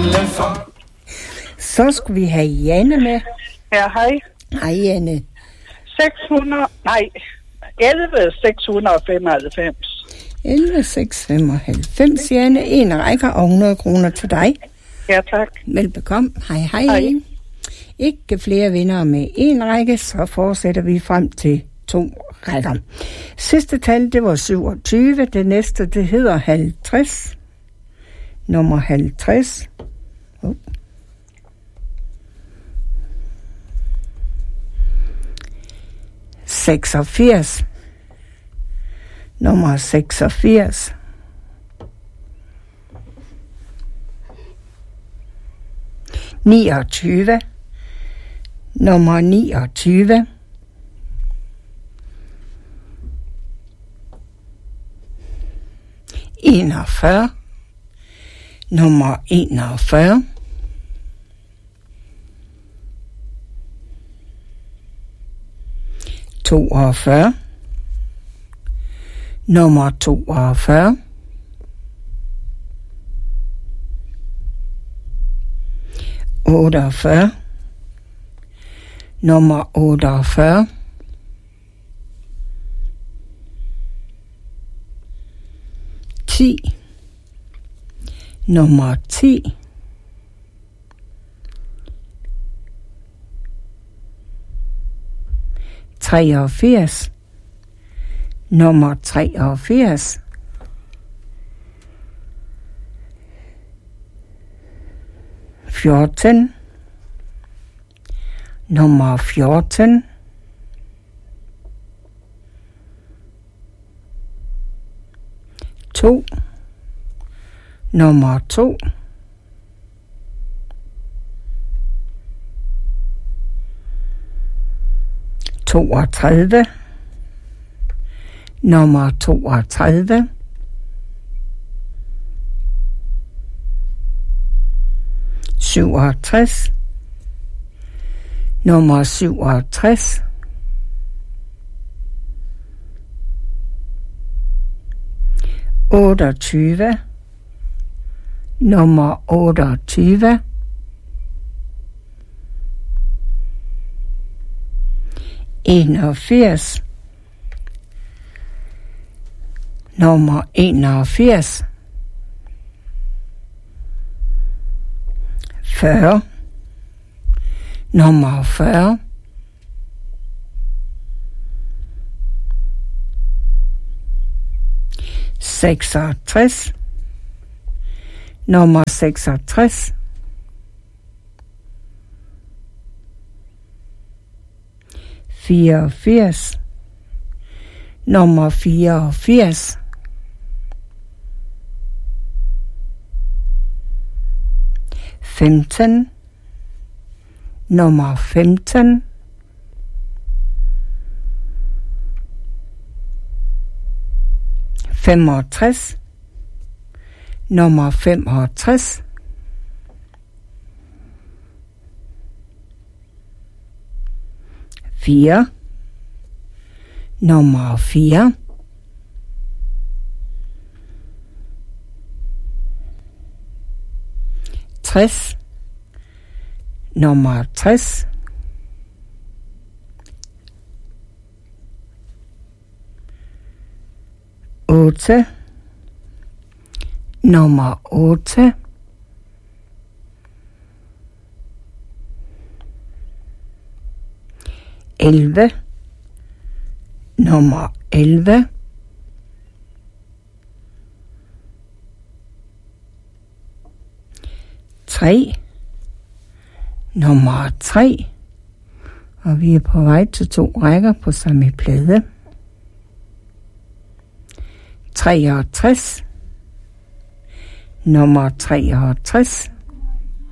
Så skulle vi have Janne med. Ja, hej. Hej, Janne. 11,695. 11,695, Janne. En række og 100 kroner til dig. Ja, tak. Velbekomme. Hej, hej. Hej. Ikke flere vindere med en række, så fortsætter vi frem til 2 rækker. Sidste tal, det var 27. Det næste, det hedder 50. Nummer 50. 86. Nummer 86. 29. Nummer 29. 41. Nummer 41. 42. Nummer 42. 48. Nummer 48. 10. Nummer 10. 83. Nummer 83. 14. Nummer 14. 2. Nummer 2. 32. Nummer 32. 67. Nummer 67. 28. Nummer 28. 81. Nummer 81. 40. Nummer 40. 66. Nummer 66. 84. Nummer 84. 15. Nummer 15. 65. Nummer 65. 4. Nummer 4. 60. Nummer 60. 8. Nummer 8. 11. Nummer 11. 3. Nummer 3. Og vi er på vej til 2 rækker på samme plade. 63. Nummer 63.